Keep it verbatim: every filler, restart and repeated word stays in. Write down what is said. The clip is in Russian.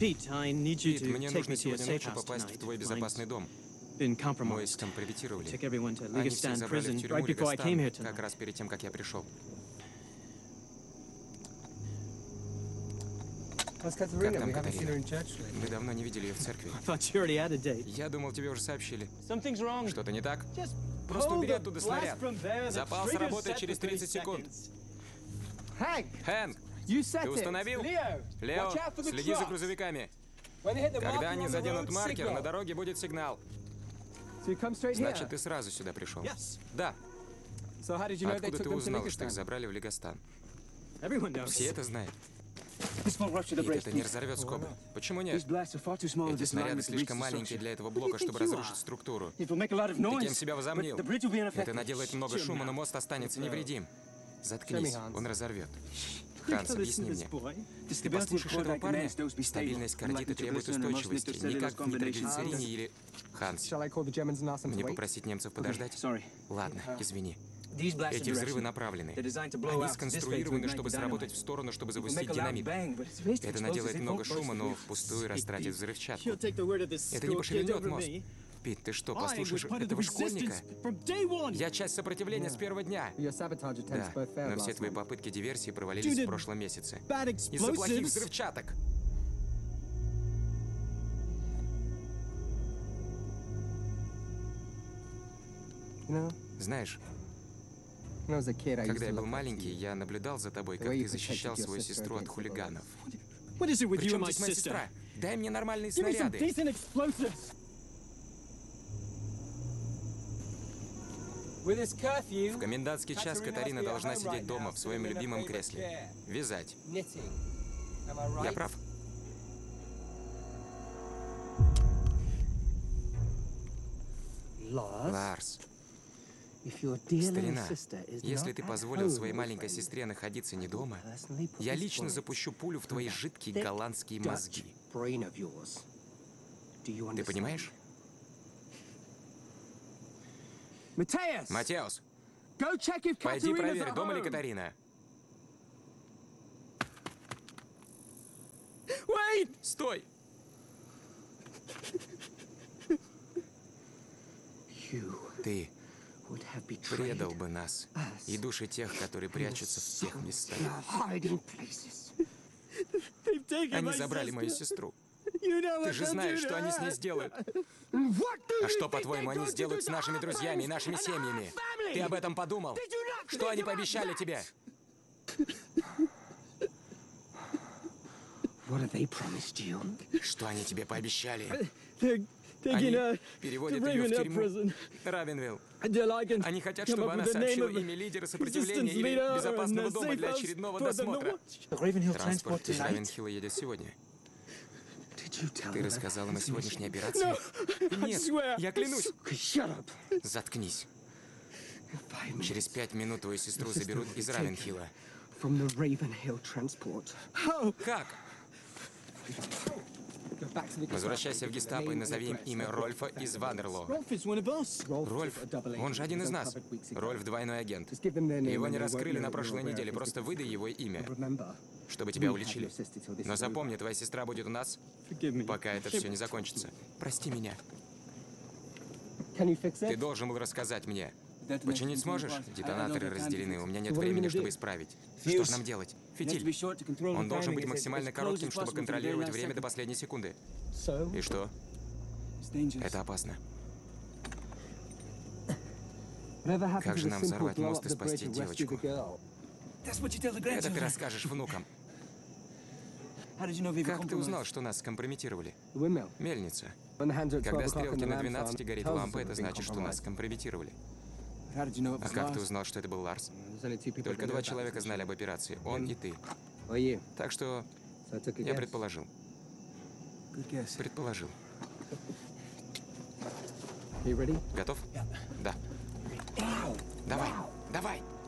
Пит, мне нужно сегодня ночью попасть в твой безопасный дом. Мой скомпрометировали. Они всех забрали в тюрьму Лигастан как раз перед тем, как я пришел. Как там Катарина? Мы давно не видели ее в церкви. Я думал, тебе уже сообщили. Что-то не так? Просто убери оттуда снаряд. Запал сработает через тридцать секунд. Хэнк, ты установил? Лео, следи за грузовиками. Когда они заденут маркер, на дороге будет сигнал. Значит, ты сразу сюда пришел? Да. Откуда ты узнал, что их забрали в Лигастан? Все это знают. И это не разорвет скобы. Почему нет? Эти снаряды слишком маленькие для этого блока, чтобы разрушить структуру. Ты кем себя возомнил? Это наделает много шума, но мост останется невредим. Заткнись, он разорвет. Ханс, объясни мне. Ты послушаешь этого парня? Стабильность кардита требует устойчивости, не как в нитроглицерине или... Ханс, мне попросить немцев подождать? Ладно, извини. Эти взрывы направлены. Они сконструированы, чтобы сработать в сторону, чтобы запустить динамит. Это наделает много шума, но впустую растратит взрывчатку. Это не пошевельнет мост. Пит, ты что, послушаешь этого школьника? Я часть сопротивления с первого дня. Да, но все твои попытки диверсии провалились в прошлом месяце. Из-за плохих взрывчаток. Знаешь, когда я был маленький, я наблюдал за тобой, как ты защищал свою сестру от хулиганов. Причем здесь моя сестра? Дай мне нормальные снаряды. В комендантский час Катарина должна сидеть дома в своем любимом кресле. Вязать. Я прав? Ларс. Старина, если ты позволил своей маленькой сестре находиться не дома, я лично запущу пулю в твои жидкие голландские мозги. Ты понимаешь? Матеус, пойди проверь, дома ли Катарина. Стой! Ты предал бы нас и души тех, которые прячутся в тех местах. Они забрали мою сестру. Ты же знаешь, что они с ней сделают. А что, по-твоему, они сделают с нашими друзьями и нашими семьями? Ты об этом подумал? Что они пообещали тебе? Что они тебе пообещали? Они переводят ее в тюрьму. Равенвилл. Они хотят, чтобы она сообщила имя лидера сопротивления или безопасного дома для очередного досмотра. Транспорт из Равенхилла едет сегодня. Ты рассказал им о сегодняшней операции? Нет, я клянусь. Заткнись. Через пять минут твою сестру заберут из Равенхилла. Как? Возвращайся в гестапо и назови им имя Рольфа из Вандерло. Рольф, он же один из нас. Рольф двойной агент. Его не раскрыли на прошлой неделе, просто выдай его имя, чтобы тебя уличили. Но запомни, твоя сестра будет у нас, пока это все не закончится. Прости меня. Ты должен был рассказать мне. Починить сможешь? Детонаторы разделены, у меня нет времени, чтобы исправить. Что же нам делать? Фитиль. Он должен быть максимально коротким, чтобы контролировать время до последней секунды. И что? Это опасно. Как же нам взорвать мост и спасти девочку? Это ты расскажешь внукам. Как ты узнал, что нас скомпрометировали? Мельница. Когда стрелки на двенадцати горит лампа, это значит, что нас скомпрометировали. А как ты узнал, что это был Ларс? Только два человека знали об операции. Он и ты. Так что я предположил. Предположил. Готов? Да. Давай, давай.